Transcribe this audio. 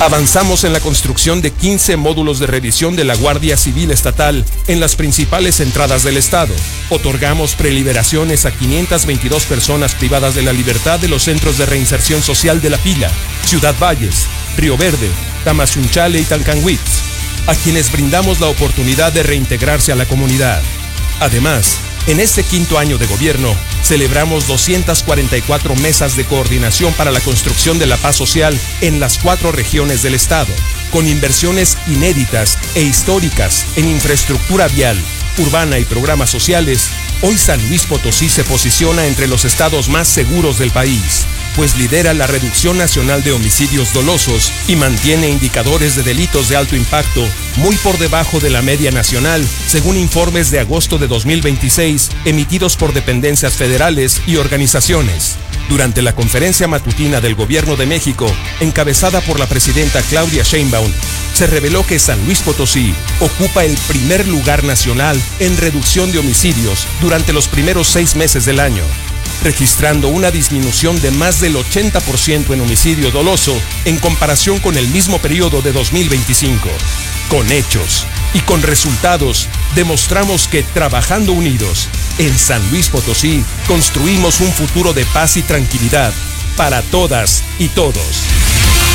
Avanzamos en la construcción de 15 módulos de revisión de la Guardia Civil Estatal en las principales entradas del estado. Otorgamos preliberaciones a 522 personas privadas de la libertad de los centros de reinserción social de La Pila, Ciudad Valles, Río Verde, Tamazunchale y Talcanhuitz, a quienes brindamos la oportunidad de reintegrarse a la comunidad. Además, en este quinto año de gobierno, celebramos 244 mesas de coordinación para la construcción de la paz social en las 4 regiones del estado, con inversiones inéditas e históricas en infraestructura vial, urbana y programas sociales. Hoy San Luis Potosí se posiciona entre los estados más seguros del país, pues lidera la reducción nacional de homicidios dolosos y mantiene indicadores de delitos de alto impacto muy por debajo de la media nacional, según informes de agosto de 2026 emitidos por dependencias federales y organizaciones. Durante la conferencia matutina del Gobierno de México, encabezada por la presidenta Claudia Sheinbaum, se reveló que San Luis Potosí ocupa el primer lugar nacional en reducción de homicidios durante los primeros 6 meses del año, registrando una disminución de más del 80% en homicidio doloso en comparación con el mismo periodo de 2025. Con hechos y con resultados, demostramos que trabajando unidos, en San Luis Potosí, construimos un futuro de paz y tranquilidad para todas y todos.